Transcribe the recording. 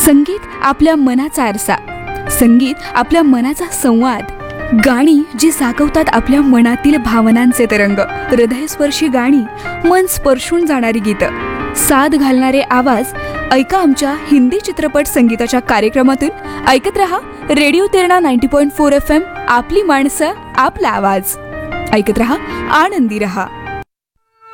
संगीत आपल्या मनाचा आरसा, संगीत आपल्या मनाचा संवाद, गाणी जी जागवतात आपल्या मनातील भावनांचे तरंग, हृदयस्पर्शी गाणी, मन स्पर्शून जाणारी गीतं, साद घालणारे आवाज. ऐका आमच्या हिंदी चित्रपट संगीताच्या कार्यक्रमातून. ऐकत रहा रेडिओ तेरणा 90.4 FM. आपली माणसं, आपला आवाज. ऐकत रहा, आनंदी रहा.